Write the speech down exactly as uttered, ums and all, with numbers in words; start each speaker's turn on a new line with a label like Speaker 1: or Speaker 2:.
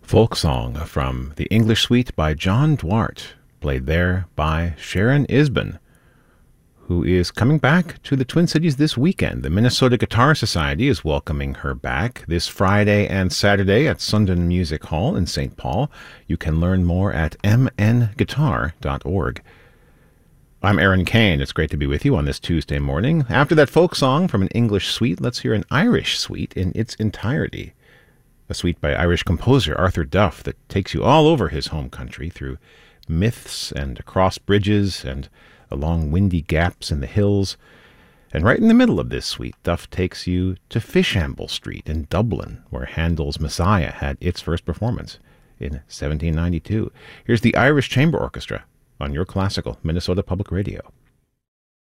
Speaker 1: Folk song from The English Suite by John Duarte, played there by Sharon Isbin, who is coming back to the Twin Cities this weekend. The Minnesota Guitar Society is welcoming her back this Friday and Saturday at Sundon Music Hall in Saint Paul. You can learn more at m n guitar dot org. I'm Aaron Kane. It's great to be with you on this Tuesday morning. After that folk song from an English suite, let's hear an Irish suite in its entirety. A suite by Irish composer Arthur Duff that takes you all over his home country through myths and across bridges and along windy gaps in the hills. And right in the middle of this suite, Duff takes you to Fishamble Street in Dublin, where Handel's Messiah had its first performance in seventeen ninety-two. Here's the Irish Chamber Orchestra on your classical Minnesota Public Radio.